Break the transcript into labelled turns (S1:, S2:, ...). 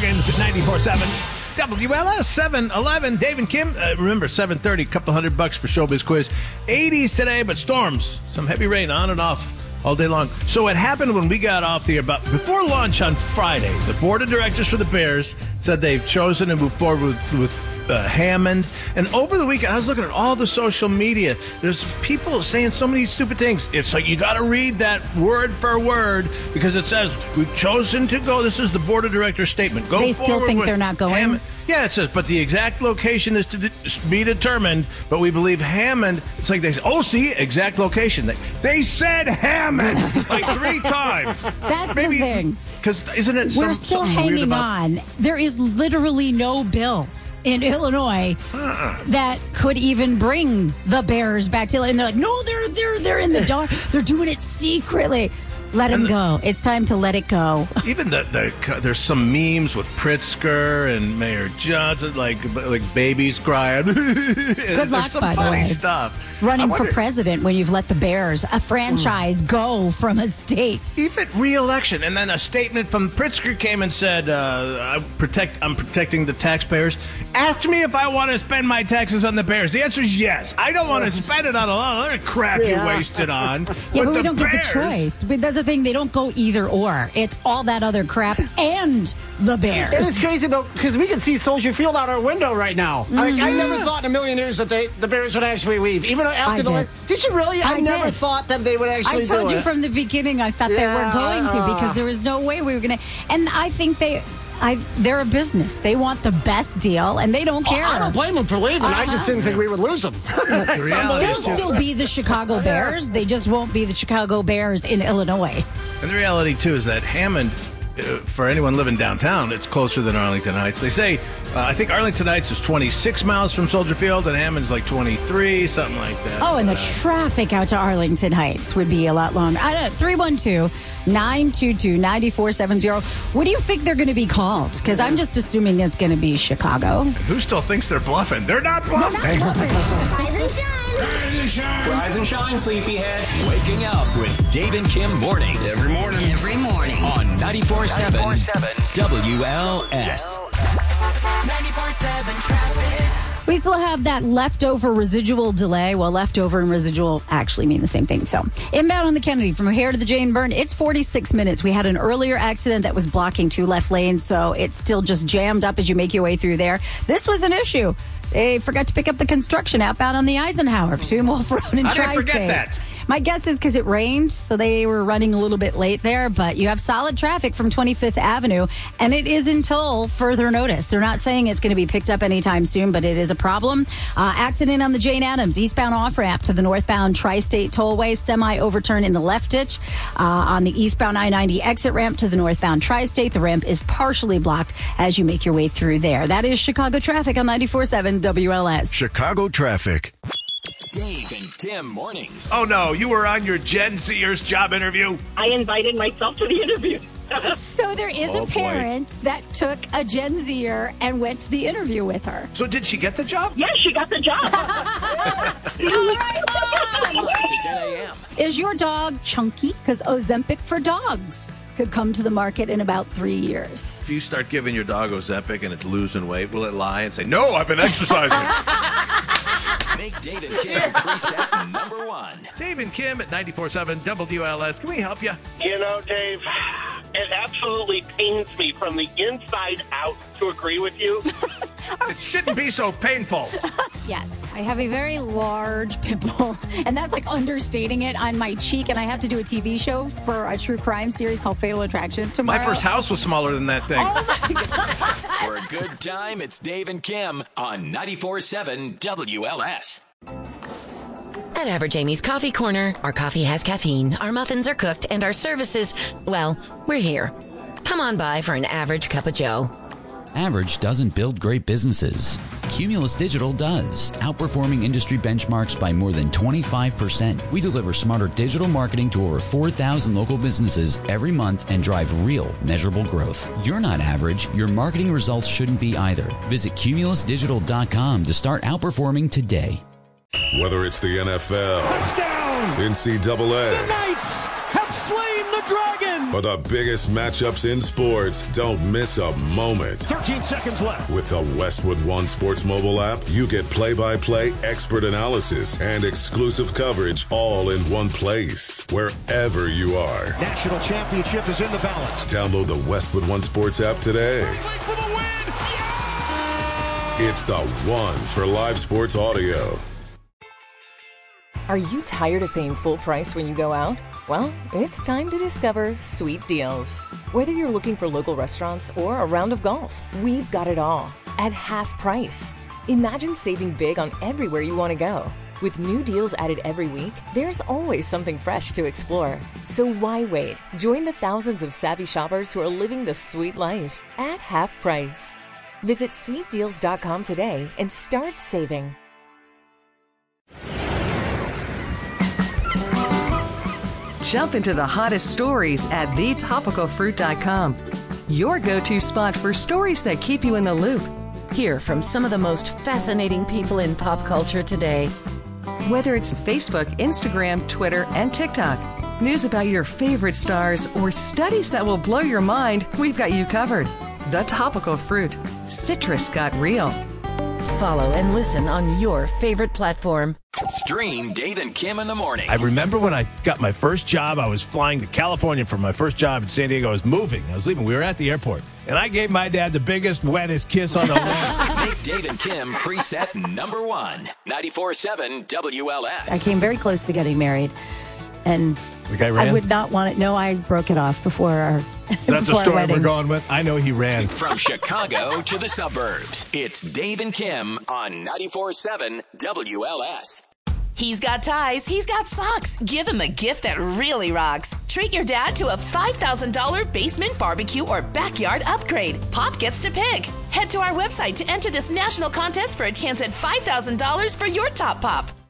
S1: Goggins at 94.7. WLS 711. Dave and Kim. Remember, 7:30, couple $100 for Showbiz Quiz. 80s today, but storms. Some heavy rain on and off all day long. So what happened when we got off the air, about before lunch on Friday, the board of directors for the Bears said they've chosen to move forward with Hammond. And over the weekend, I was looking at all the social media. There's people saying so many stupid things. It's like you got to read that word for word because it says we've chosen to go. This is the board of directors statement. Go.
S2: They still think they're not going?
S1: Hammond. Yeah, it says, but the exact location is to be determined. But we believe Hammond. It's like they say, oh, see, exact location. They said Hammond like 3 times.
S2: That's the thing.
S1: Because isn't it?
S2: We're still hanging on. There is literally no bill in Illinois that could even bring the Bears back to Illinois. And they're like, no, they're in the dark. They're doing it secretly. Let him go. It's time to let it go.
S1: Even there's some memes with Pritzker and Mayor Johnson, like babies crying.
S2: Good luck,
S1: some
S2: by the
S1: funny
S2: way.
S1: Stuff.
S2: Running for president when you've let the Bears, a franchise, go from a state.
S1: Even re-election. And then a statement from Pritzker came and said, I'm protecting the taxpayers. Ask me if I want to spend my taxes on the Bears. The answer is yes. I don't want to spend it on a lot of other crap you wasted on.
S2: Yeah, but we don't get the choice. That's the thing. They don't go either or. It's all that other crap and the Bears.
S3: It is crazy, though, because we can see Soldier Field out our window right now.
S2: Mm-hmm.
S3: Like, I never thought in a million years that the Bears would actually leave. Even after did you really? I never thought that they would actually do it.
S2: I told you from the beginning I thought they were going to because there was no way we were going to. And I think they're a business. They want the best deal, and they don't care.
S3: I don't blame them for leaving. I just didn't think we would lose them.
S2: They'll still be the Chicago Bears. They just won't be the Chicago Bears in Illinois.
S1: And the reality, too, is that Hammond, for anyone living downtown, it's closer than Arlington Heights. They say, I think Arlington Heights is 26 miles from Soldier Field, and Hammond's like 23, something like that.
S2: Oh, and the traffic out to Arlington Heights would be a lot longer. 312-922-9470. What do you think they're going to be called? Because I'm just assuming it's going to be Chicago.
S1: Who still thinks they're bluffing? They're not bluffing.
S4: Rise and shine.
S5: Rise and shine. Rise and shine, sleepyhead.
S6: Waking up with Dave and Kim mornings.
S4: Every morning.
S6: On 94.7 WLS.
S4: 94.7 traffic.
S2: We still have that leftover residual delay. Well, leftover and residual actually mean the same thing. So, inbound on the Kennedy from O'Hare to the Jane Byrne, it's 46 minutes. We had an earlier accident that was blocking 2 left lanes, so it's still just jammed up as you make your way through there. This was an issue. They forgot to pick up the construction outbound on the Eisenhower between Wolf Road and Tri-State.
S1: How did they forget that?
S2: My guess is because it rained, so they were running a little bit late there, but you have solid traffic from 25th Avenue, and it is until further notice. They're not saying it's going to be picked up anytime soon, but it is a problem. Accident on the Jane Addams, eastbound off-ramp to the northbound Tri-State Tollway, semi-overturn in the left ditch. On the eastbound I-90 exit ramp to the northbound Tri-State, the ramp is partially blocked as you make your way through there. That is Chicago traffic on 94.7 WLS.
S7: Chicago traffic.
S6: Dave and Kim mornings.
S1: Oh, no, you were on your Gen Zers job interview?
S8: I invited myself to the interview.
S2: So there is a parent that took a Gen Zer and went to the interview with her.
S1: So did she get the job?
S8: Yes, she got the job.
S6: 5 to 10 a.m.
S2: Is your dog chunky? Because Ozempic for dogs could come to the market in about 3 years.
S1: If you start giving your dog Ozempic and it's losing weight, will it lie and say, no, I've been exercising?
S6: Make Dave and Kim preset number 1.
S1: Dave and Kim at 94.7 WLS. Can we help you?
S9: You know, Dave, it absolutely pains me from the inside out to agree with you.
S1: It shouldn't be so painful.
S2: Yes, I have a very large pimple, and that's like understating it, on my cheek, and I have to do a TV show for a true crime series called Fatal Attraction tomorrow.
S1: My first house was smaller than that thing.
S2: Oh, my God.
S6: For a good time, it's Dave and Kim on 94.7 WLS.
S10: At Average Amy's Coffee Corner, our coffee has caffeine, our muffins are cooked, and our services, well, we're here. Come on by for an average cup of joe.
S11: Average doesn't build great businesses. Cumulus Digital does, outperforming industry benchmarks by more than 25%. We deliver smarter digital marketing to over 4,000 local businesses every month and drive real, measurable growth. You're not average. Your marketing results shouldn't be either. Visit cumulusdigital.com to start outperforming today.
S7: Whether it's the NFL,
S5: Touchdown!
S7: NCAA,
S5: The Knights have slain the Dragon!
S7: For the biggest matchups in sports, don't miss a moment.
S12: 13 seconds left.
S7: With the Westwood One Sports mobile app, you get play-by-play expert analysis and exclusive coverage all in one place, wherever you are.
S12: National championship is in the balance.
S7: Download the Westwood One Sports app today.
S12: For the win! Yeah!
S7: It's the one for live sports audio.
S13: Are you tired of paying full price when you go out? Well, it's time to discover Sweet Deals. Whether you're looking for local restaurants or a round of golf, we've got it all at half price. Imagine saving big on everywhere you want to go. With new deals added every week, there's always something fresh to explore. So why wait? Join the thousands of savvy shoppers who are living the sweet life at half price. Visit sweetdeals.com today and start saving.
S14: Jump into the hottest stories at thetopicalfruit.com. Your go-to spot for stories that keep you in the loop.
S10: Hear from some of the most fascinating people in pop culture today.
S14: Whether it's Facebook, Instagram, Twitter, and TikTok, news about your favorite stars, or studies that will blow your mind, we've got you covered. The Topical Fruit. Citrus got real.
S10: Follow and listen on your favorite platform.
S6: Stream Dave and Kim in the morning.
S1: I remember when I got my first job, I was flying to California for my first job in San Diego. I was moving. I was leaving. We were at the airport. And I gave my dad the biggest, wettest kiss on the lips.
S6: Make Dave and Kim preset number 1. 94.7 WLS.
S2: I came very close to getting married. And
S1: the guy ran?
S2: I would not want it. No, I broke it off before our
S1: That's the story we're going with. I know he ran.
S6: From Chicago to the suburbs, it's Dave and Kim on 94.7 WLS.
S15: He's got ties. He's got socks. Give him a gift that really rocks. Treat your dad to a $5,000 basement barbecue or backyard upgrade. Pop gets to pick. Head to our website to enter this national contest for a chance at $5,000 for your top pop.